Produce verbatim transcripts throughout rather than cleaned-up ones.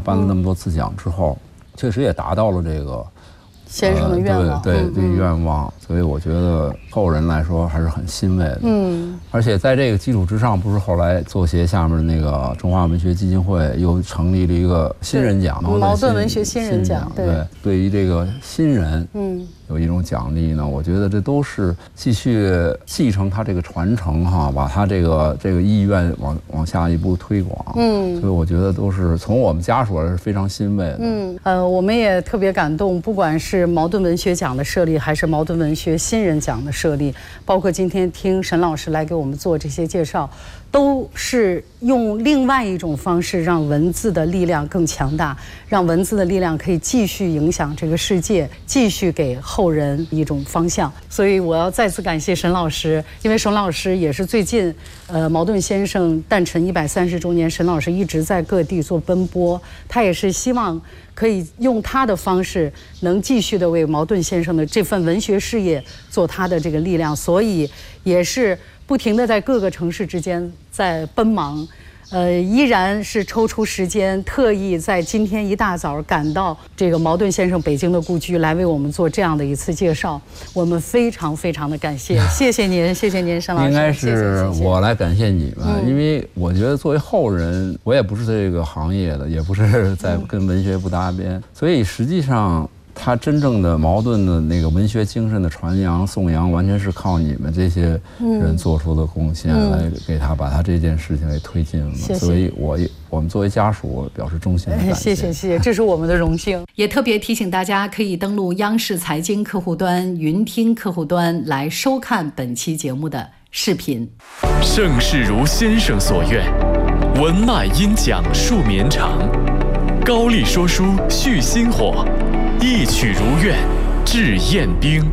颁了那么多次奖之后，确实也达到了这个先生的愿望， 呃、对对，这个愿望，所以我觉得后人来说还是很欣慰的。嗯，而且在这个基础之上，不是后来作协下面的那个中华文学基金会又成立了一个新人奖， 茅盾文学新人奖。 对，对于这个新人，嗯，有一种奖励呢。我觉得这都是继续继承他这个传承哈，把他这个这个意愿往往下一步推广。嗯，所以我觉得都是从我们家属来是非常欣慰的。 嗯，呃，我们也特别感动，不管是茅盾文学奖的设立，还是茅盾文学新人奖的设立，包括今天听沈老师来给我们做这些介绍，都是用另外一种方式让文字的力量更强大，让文字的力量可以继续影响这个世界，继续给后人一种方向。所以我要再次感谢沈老师，因为沈老师也是最近呃茅盾先生诞辰一百三十周年，沈老师一直在各地做奔波，他也是希望可以用他的方式能继续的为茅盾先生的这份文学事业做他的这个力量，所以也是不停地在各个城市之间在奔忙，呃，依然是抽出时间，特意在今天一大早赶到这个茅盾先生北京的故居来为我们做这样的一次介绍，我们非常非常的感谢，谢谢您，谢谢您，沈老师。 应该是我来感谢你们，嗯、因为我觉得作为后人，我也不是这个行业的，也不是在跟文学不搭边，嗯、所以实际上。他真正的茅盾的那个文学精神的传扬颂扬，完全是靠你们这些人做出的贡献，嗯、来给他把他这件事情给推进了。谢谢。所以我我们作为家属表示衷心的感谢。 谢谢谢谢，这是我们的荣幸。也特别提醒大家，可以登录央视财经客户端、云听客户端来收看本期节目的视频。 盛世如先生所愿，文脉因讲述绵长，高丽说书续薪火。一曲如愿，致宴宾。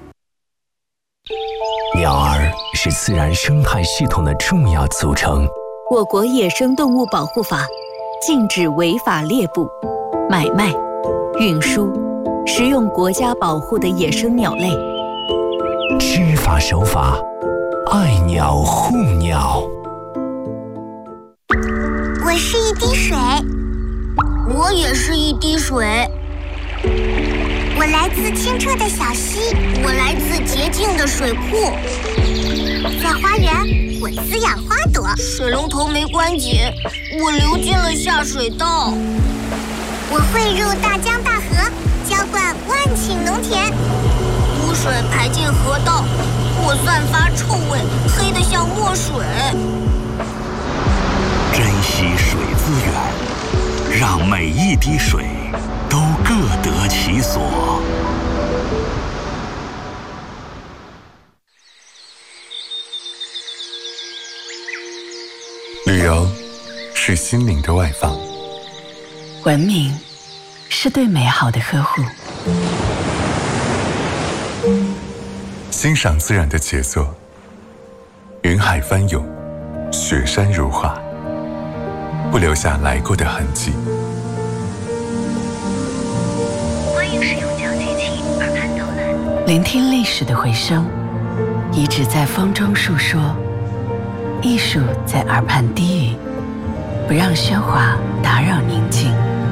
鸟儿是自然生态系统的重要组成。 我国野生动物保护法禁止违法猎捕、买卖、运输、食用国家保护的野生鸟类。 知法守法，爱鸟护鸟。 我是一滴水，我也是一滴水。我来自清澈的小溪，我来自洁净的水库。在花园，我滋养花朵；水龙头没关紧，我流进了下水道。我汇入大江大河，浇灌万顷农田。污水排进河道，我散发臭味，黑得像墨水。 珍惜水资源，让每一滴水都各得其所。 旅游是心灵的外放， 文明是对美好的呵护， 欣赏自然的杰作，云海翻涌，雪山如画，不留下来过的痕迹。 欢迎使用讲解器耳畔导览，聆听历史的回声，遗址在风中述说，艺术在耳畔低语，不让喧哗打扰宁静，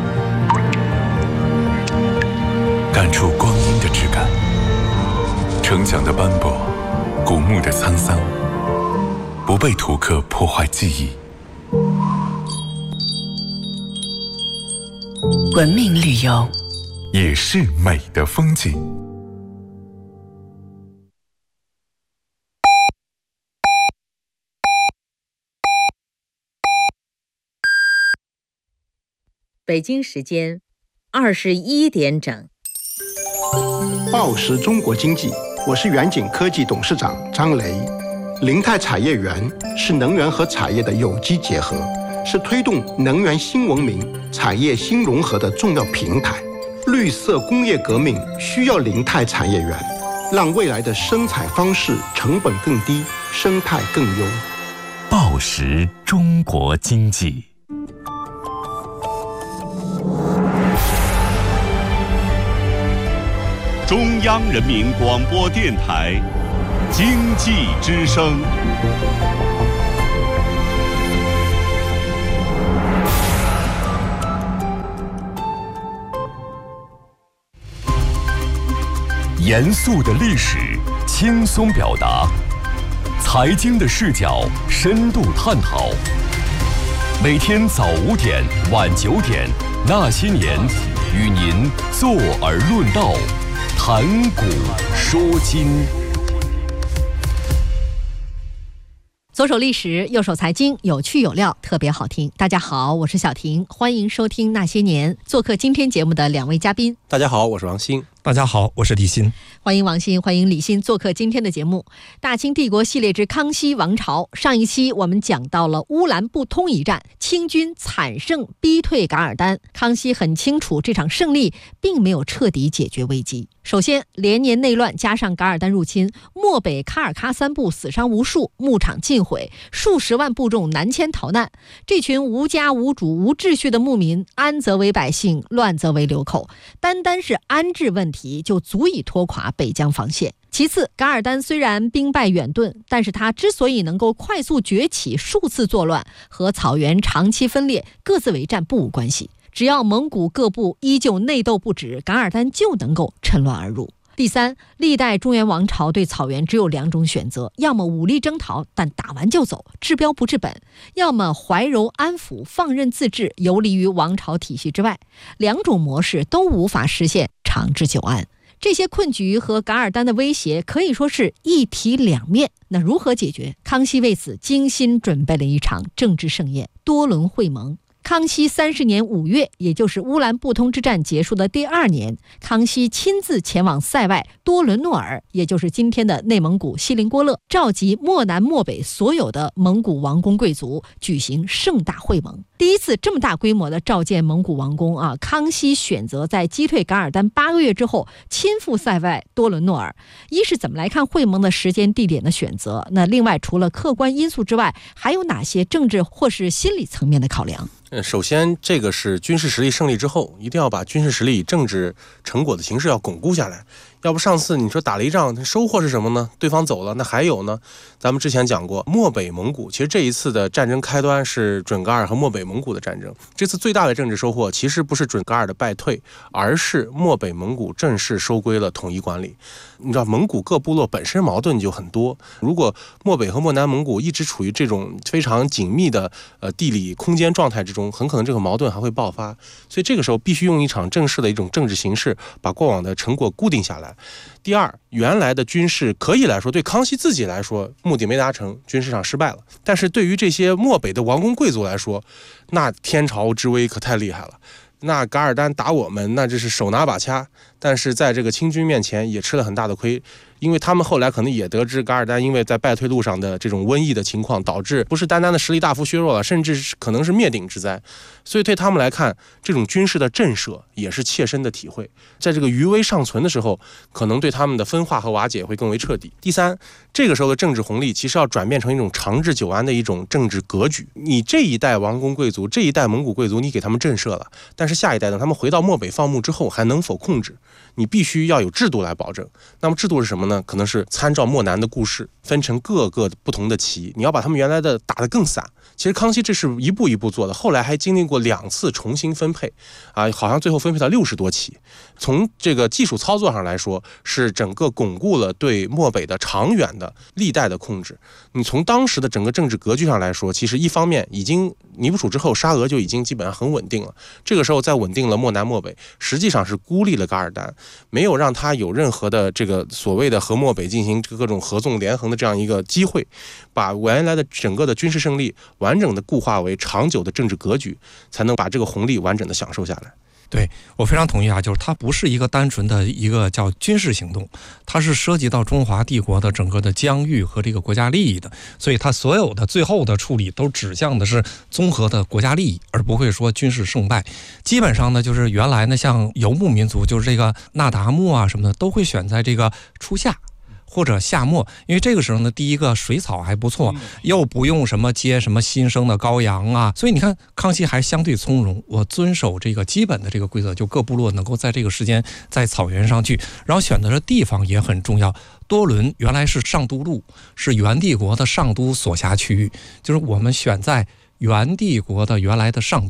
感触光阴的质感，城墙的斑驳，古墓的沧桑，不被图刻破坏记忆。 文明旅游也是美的风景。 北京时间二十一点整。 报时中国经济，我是远景科技董事长张雷。林泰产业园是能源和产业的有机结合，是推动能源新文明、产业新融合的重要平台。绿色工业革命需要林泰产业园，让未来的生产方式成本更低，生态更优。 报时中国经济。 中央人民广播电台经济之声。 严肃的历史轻松表达，财经的视角深度探讨。每天早五点晚九点，那些年与您坐而论道，谈古说今。 左手历史，右手财经，有趣有料，特别好听。大家好，我是小婷，欢迎收听那些年。做客今天节目的两位嘉宾， 大家好，我是王鑫。 大家好，我是李欣。 欢迎王鑫，欢迎李欣做客今天的节目。大清帝国系列之康熙王朝，上一期我们讲到了乌兰布通一战，清军惨胜逼退噶尔丹。康熙很清楚这场胜利并没有彻底解决危机。首先，连年内乱加上噶尔丹入侵，漠北喀尔喀三部死伤无数，牧场尽毁，数十万部众南迁逃难。这群无家无主无秩序的牧民，安则为百姓，乱则为流寇。单单是安置问题就足以拖垮北疆防线。其次，噶尔丹虽然兵败远遁，但是他之所以能够快速崛起，数次作乱，和草原长期分裂各自为战不无关系。只要蒙古各部依旧内斗不止，噶尔丹就能够趁乱而入。第三，历代中原王朝对草原只有两种选择，要么武力征讨，但打完就走，治标不治本；要么怀柔安抚，放任自治，游离于王朝体系之外。两种模式都无法实现长治久安。这些困局和噶尔丹的威胁可以说是一体两面。那如何解决？康熙为此精心准备了一场政治盛宴——多伦会盟。康熙三十年五月，也就是乌兰布通之战结束的第二年，康熙亲自前往塞外多伦诺尔，也就是今天的内蒙古锡林郭勒，召集漠南漠北所有的蒙古王公贵族，举行盛大会盟。第一次这么大规模的召见蒙古王公啊，康熙选择在击退噶尔丹八个月之后亲赴塞外多伦诺尔。一是怎么来看会盟的时间地点的选择？那另外除了客观因素之外，还有哪些政治或是心理层面的考量？ 首先，这个是军事实力胜利之后，一定要把军事实力以政治成果的形式要巩固下来。要不上次你说打了一仗，收获是什么呢？对方走了，那还有呢？咱们之前讲过，漠北蒙古，其实这一次的战争开端是准噶尔和漠北蒙古的战争。这次最大的政治收获，其实不是准噶尔的败退，而是漠北蒙古正式收归了统一管理。你知道，蒙古各部落本身矛盾就很多，如果漠北和漠南蒙古一直处于这种非常紧密的呃地理空间状态之中，很可能这个矛盾还会爆发。所以这个时候必须用一场正式的一种政治形式，把过往的成果固定下来。第二，原来的军事可以来说，对康熙自己来说目的没达成，军事上失败了。但是对于这些漠北的王公贵族来说，那天朝之威可太厉害了。那噶尔丹打我们，那这是手拿把掐，但是在这个清军面前也吃了很大的亏。因为他们后来可能也得知噶尔丹因为在败退路上的这种瘟疫的情况，导致不是单单的实力大幅削弱了，甚至是可能是灭顶之灾。所以对他们来看，这种军事的震慑也是切身的体会。在这个余威尚存的时候，可能对他们的分化和瓦解会更为彻底。第三，这个时候的政治红利其实要转变成一种长治久安的一种政治格局。你这一代王公贵族，这一代蒙古贵族，你给他们震慑了，但是下一代等他们回到漠北放牧之后，还能否控制？你必须要有制度来保证。那么制度是什么呢？可能是参照漠南的故事，分成各个不同的旗，你要把他们原来的打得更散。其实康熙这是一步一步做的，后来还经历过两次重新分配啊，好像最后分配到六十多旗。从这个技术操作上来说，是整个巩固了对漠北的长远的历代的控制。你从当时的整个政治格局上来说，其实一方面已经尼布楚之后，沙俄就已经基本上很稳定了，这个时候再稳定了漠南漠北，实际上是孤立了噶尔丹，没有让他有任何的这个所谓的和漠北进行各种合纵连横的这样一个机会，把原来的整个的军事胜利完整的固化为长久的政治格局，才能把这个红利完整的享受下来。 对，我非常同意啊，就是它不是一个单纯的一个叫军事行动，它是涉及到中华帝国的整个的疆域和这个国家利益的，所以它所有的最后的处理都指向的是综合的国家利益，而不会说军事胜败。基本上呢，就是原来呢，像游牧民族，就是这个那达慕啊什么的，都会选在这个初夏或者夏末，因为这个时候呢，第一个水草还不错，又不用什么接什么新生的羔羊啊，所以你看康熙还相对从容，我遵守这个基本的这个规则，就各部落能够在这个时间在草原上去，然后选择的地方也很重要。多伦原来是上都路，是元帝国的上都所辖区域，就是我们选在元帝国的原来的上都。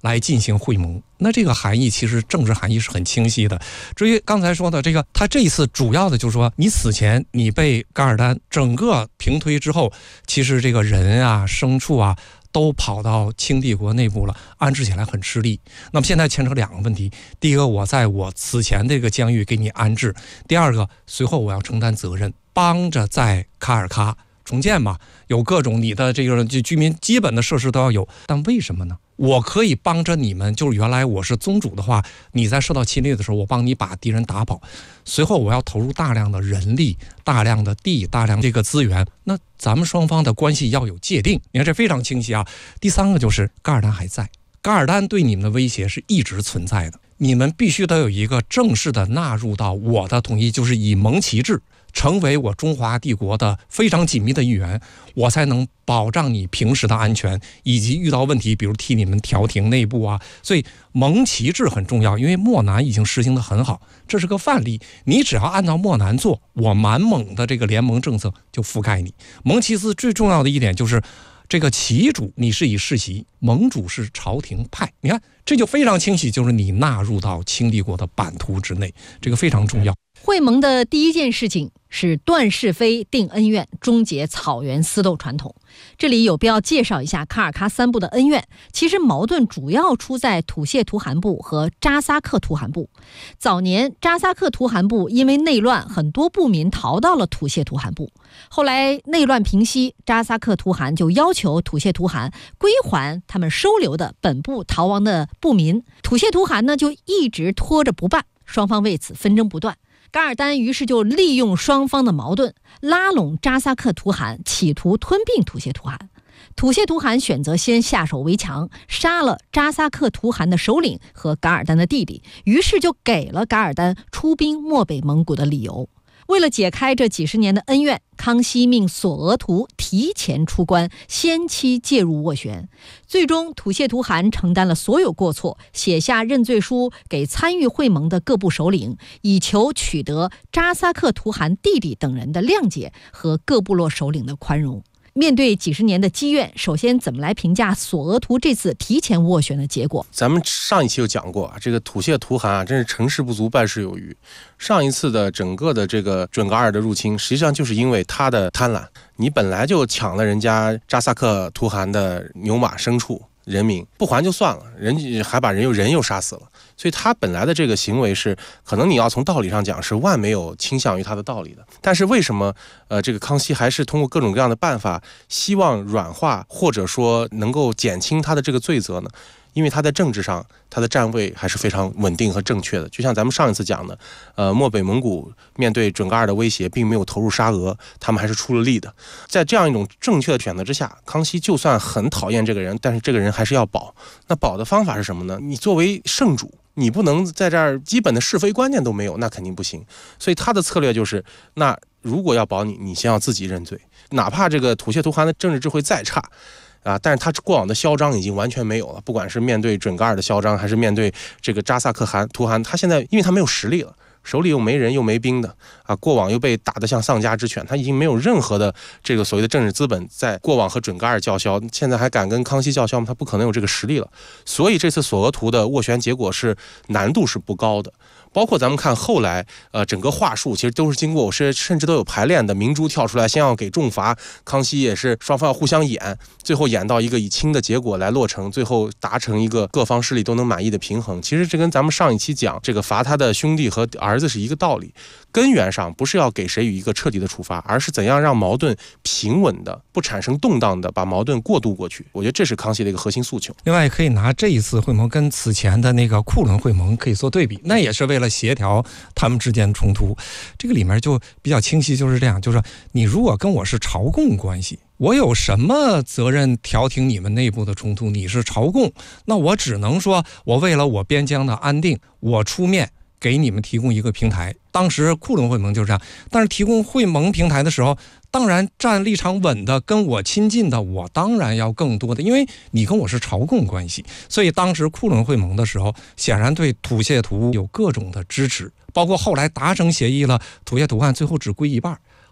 来进行会盟。那这个含义其实政治含义是很清晰的。至于刚才说的这个，他这一次主要的就是说，你此前你被噶尔丹整个平推之后，其实这个人啊、牲畜啊都跑到清帝国内部了，安置起来很吃力。那么现在牵扯两个问题：第一个，我在我此前这个疆域给你安置；第二个，随后我要承担责任，帮着在卡尔喀重建嘛，有各种你的这个居民基本的设施都要有。但为什么呢？我可以帮着你们，就是原来我是宗主的话，你在受到侵略的时候，我帮你把敌人打跑。随后我要投入大量的人力、大量的地、大量这个资源，那咱们双方的关系要有界定。你看这非常清晰啊。第三个就是噶尔丹还在，噶尔丹对你们的威胁是一直存在的，你们必须得有一个正式的纳入到我的统一，就是以盟旗制成为我中华帝国的非常紧密的一员，我才能保障你平时的安全，以及遇到问题比如替你们调停内部啊。所以盟旗制很重要，因为漠南已经实行得很好，这是个范例，你只要按照漠南做，我满蒙的这个联盟政策就覆盖你。盟旗制最重要的一点就是这个旗主你是以世袭，盟主是朝廷派，你看这就非常清晰，就是你纳入到清帝国的版图之内，这个非常重要。 会盟的第一件事情是断是非、定恩怨，终结草原私斗传统。这里有必要介绍一下卡尔喀三部的恩怨。其实矛盾主要出在土谢图汗部和扎萨克图汗部。早年扎萨克图汗部因为内乱，很多部民逃到了土谢图汗部。后来内乱平息，扎萨克图汗就要求土谢图汗归还他们收留的本部逃亡的部民。土谢图汗呢就一直拖着不办，双方为此纷争不断。噶尔丹于是就利用双方的矛盾，拉拢扎萨克图汗，企图吞并土谢图汗。土谢图汗选择先下手为强，杀了扎萨克图汗的首领和噶尔丹的弟弟，于是就给了噶尔丹出兵漠北蒙古的理由。为了解开这几十年的恩怨，康熙命索额图提前出关，先期介入斡旋。最终土谢图汗承担了所有过错，写下认罪书给参与会盟的各部首领，以求取得扎萨克图汗弟弟等人的谅解和各部落首领的宽容。面对几十年的积怨，首先怎么来评价索额图这次提前斡旋的结果？ 咱们上一期有讲过啊，这个土谢图汗啊，真是成事不足败事有余。上一次的整个的这个准噶尔的入侵，实际上就是因为他的贪婪，你本来就抢了人家扎萨克图汗的牛马牲畜人民，不还就算了，人还把人又人又杀死了。所以他本来的这个行为是，可能你要从道理上讲是万没有倾向于他的道理的。但是为什么呃这个康熙还是通过各种各样的办法，希望软化或者说能够减轻他的这个罪责呢？因为他在政治上他的站位还是非常稳定和正确的。就像咱们上一次讲的，呃，漠北蒙古面对准噶尔的威胁，并没有投入沙俄，他们还是出了力的。在这样一种正确的选择之下，康熙就算很讨厌这个人，但是这个人还是要保。那保的方法是什么呢？你作为圣主，你不能在这儿基本的是非观念都没有，那肯定不行。所以他的策略就是，那如果要保你，你先要自己认罪，哪怕这个土谢图汗的政治智慧再差啊，但是他过往的嚣张已经完全没有了，不管是面对准噶尔的嚣张，还是面对这个扎萨克汗图汗，他现在因为他没有实力了，手里又没人又没兵的啊，过往又被打得像丧家之犬，他已经没有任何的这个所谓的政治资本在过往和准噶尔叫嚣，现在还敢跟康熙叫嚣吗？他不可能有这个实力了。所以这次索额图的斡旋结果是难度是不高的。包括咱们看后来，呃，整个话术其实都是经过我是甚至都有排练的。明珠跳出来，先要给重罚，康熙也是双方要互相演，最后演到一个以轻的结果来落成，最后达成一个各方势力都能满意的平衡。其实这跟咱们上一期讲这个罚他的兄弟和儿子是一个道理，根源上不是要给谁予一个彻底的处罚，而是怎样让矛盾平稳的、不产生动荡的把矛盾过渡过去。我觉得这是康熙的一个核心诉求。 另外，可以拿这一次会盟跟此前的那个库伦会盟可以做对比，那也是为了协调他们之间的冲突。这个里面就比较清晰，就是这样，就是你如果跟我是朝贡关系，我有什么责任调停你们内部的冲突？你是朝贡，那我只能说，我为了我边疆的安定，我出面给你们提供一个平台。当时库伦会盟就是这样，但是提供会盟平台的时候，当然站立场稳的跟我亲近的，我当然要更多的，因为你跟我是朝贡关系。所以当时库伦会盟的时候，显然对土谢图有各种的支持，包括后来达成协议了，土谢图汗最后只归一半，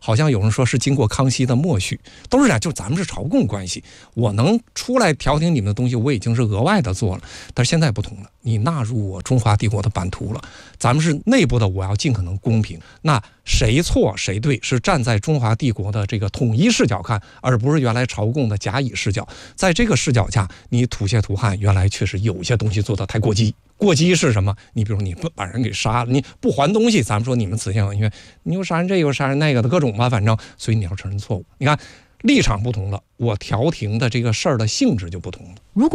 好像有人说是经过康熙的默许，都是这样，就咱们是朝贡关系，我能出来调停你们的东西，我已经是额外的做了。但是现在不同了，你纳入我中华帝国的版图了，咱们是内部的，我要尽可能公平。那谁错谁对，是站在中华帝国的这个统一视角看，而不是原来朝贡的甲乙视角。在这个视角下，你吐血图汉原来确实有些东西做得太过激。过激是什么？你比如你不把人给杀了，你不还东西，咱们说你们慈善文学，你又杀人这又杀人那个的各种吧，反正，所以你要承认错误。你看立场不同了，我调停的这个事儿的性质就不同了。 如果